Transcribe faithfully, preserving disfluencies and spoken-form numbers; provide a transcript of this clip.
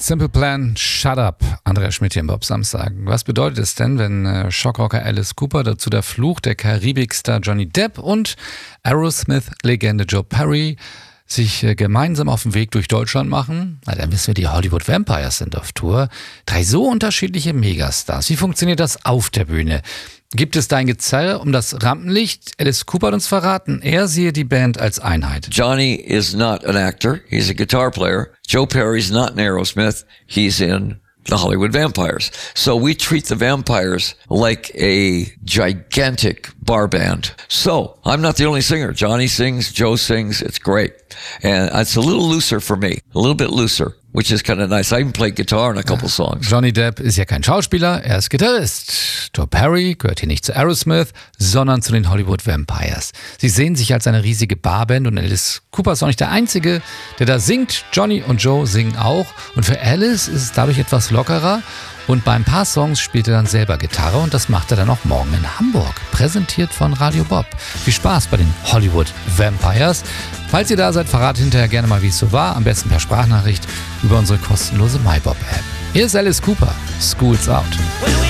Simple Plan, Shut Up. Andrea Schmidt hier im Bob Samstag. Was bedeutet es denn, wenn äh, Shockrocker Alice Cooper, dazu der Fluch der Karibik-Star Johnny Depp und Aerosmith-Legende Joe Perry sich äh, gemeinsam auf den Weg durch Deutschland machen? Na, dann wissen wir, die Hollywood Vampires sind auf Tour. Drei so unterschiedliche Megastars. Wie funktioniert das auf der Bühne? Gibt es da ein Gezerre um das Rampenlicht? Alice Cooper hat uns verraten, er sehe die Band als Einheit. Johnny is not an actor, he's a guitar player. Joe Perry's not in Aerosmith, he's in the Hollywood Vampires. So we treat the Vampires like a gigantic bar band. So I'm not the only singer. Johnny sings, Joe sings, it's great. And it's a little looser for me, a little bit looser, which is kind of nice. I even played guitar in a couple songs. Johnny Depp ist ja kein Schauspieler, er ist Gitarrist. Joe Perry gehört hier nicht zu Aerosmith, sondern zu den Hollywood Vampires. Sie sehen sich als eine riesige Barband und Alice Cooper ist auch nicht der Einzige, der da singt. Johnny und Joe singen auch und für Alice ist es dadurch etwas lockerer. Und bei ein paar Songs spielt er dann selber Gitarre und das macht er dann auch morgen in Hamburg. Präsentiert von Radio Bob. Viel Spaß bei den Hollywood Vampires. Falls ihr da seid, verratet hinterher gerne mal, wie es so war. Am besten per Sprachnachricht über unsere kostenlose MyBob-App. Hier ist Alice Cooper. School's Out.